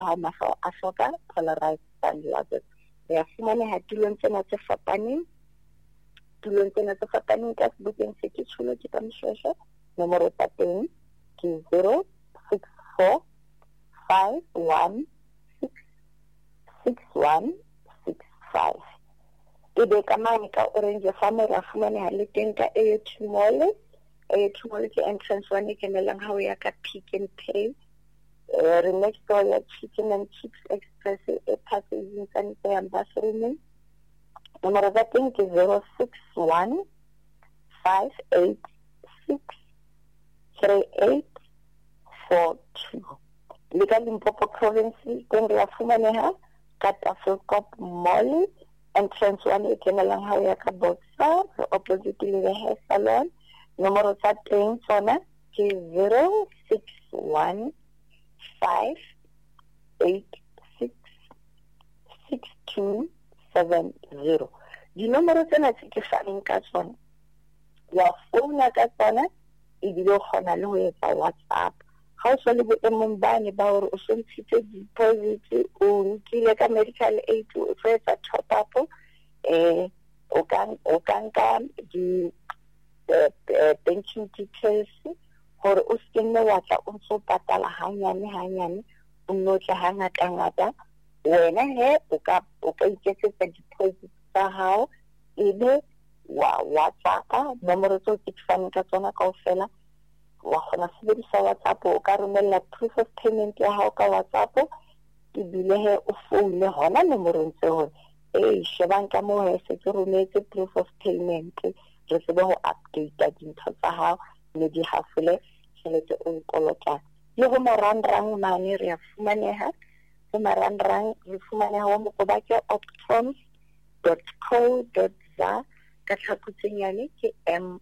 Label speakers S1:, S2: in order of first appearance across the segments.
S1: ha mahlo a hloka polarized sunglasses. Re a fumaneha tulong tsena tse fapaneng ka sebokeng se ke tsholo ke ka moshweshwe. Nomoro tsa teng ke 064 516 6165. Ebe ka mane ka Orange Farm ra fumaneha le teng ka A2 Mall. A2 Mall ke entrance 1 e kenelang ha o ya ka Pick n Pay. Re next door ya Chicken and Chips Express e passaging tsa yang bathroom. Nomoro tsa teng ke 061 586 3842. Le ka Limpopo Province teng re a fumaneha ka Tafelkop Mall, entrance 1 e kenelang ha o ya ka Boxer, opposite le the hair salon. Nomoro tsa teng tsona ke 061 586 6270. Dinomoro tsena tse ke faneng ka tsona ya founa ka tsona ebile o kgona le ho etsa WhatsApp. Ha o so le boemong bane ba hore o so ntshitse deposit, o nkile ka medical aid, o tlo etsa top up, o ka nka di banking details hore o se nne wa tla o ntso patala hanyane o notla hangata wena he o ka iketsetsa deposit tsa hao ebe wa WhatsApp. Nomoro tseo ke faneng ka tsona kaofela wa kgona sebedisa WhatsApp, o ka romella proof of payment ya hao ka WhatsApp ebile he o foune hona nomorong tseo shebang ka moo he se ke rometse proof of payment, re tsebe ho update dintho tsa hao le di hafole tjhelete o kolota. Le ho marangrang mane re a fumaneha ho marangrang, re fumaneha ho Mokobake optrons.co.za ka tlhakutsenyane ke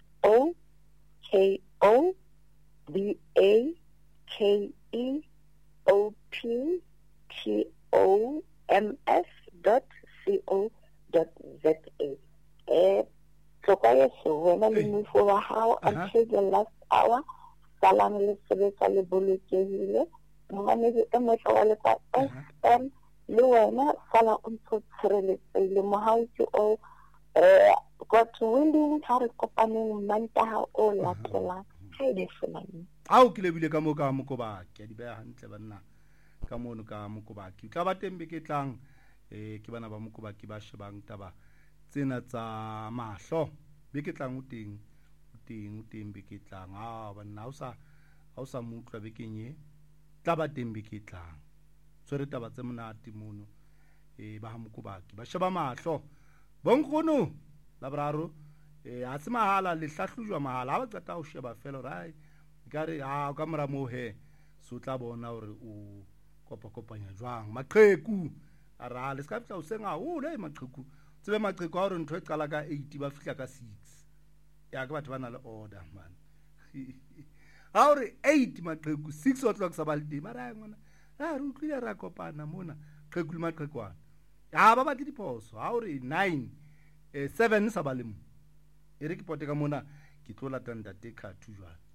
S1: MOKOBAKTOMS.co.za. Tlokwa yeso wena le mofo wa hao until the last hour. Salam le sebetsa le bolokehile. Mohamedi e motle wa letsa FM le wena sala o ntso tshireletsehile. Mohau ke o God willing ha re kopaneng Mantaha o latelang. Ha e le fumane
S2: ao ke lebile ka mo ka Mokobake di beha hantle banna ka mono ka Mokobake tla ba teng be ke tlang ke bana ba Mokobake ba shebang taba tsena tsa mahlo be ke tlang o teng be ke tlang banna ha o sa mutlwa be kenye tla ba teng be ke tlang tswere taba tse monate mono ba ha Mokobake ba sheba mahlo bonkgono la braro ha se mahala le hlahlujwa mahala ha ba qeta ho sheba fela right ikare ka mora mo he so tla bona hore o kopanya jwang maqheku ara le ska fitla o senga le maqheku tsebe maqheku ha hore ntho e qala ka 8 ba fitla ka 6 ya ke batho ba na le order man ha hore 8 maqheku 6 o'clock sa baldi mara ngwana re utlwile ra kopana mona qheku le maqhekwana ba batle diposo ha hore 9 7 sa balemo e re ke pote ka mona ke tlo latanda te khathu jwang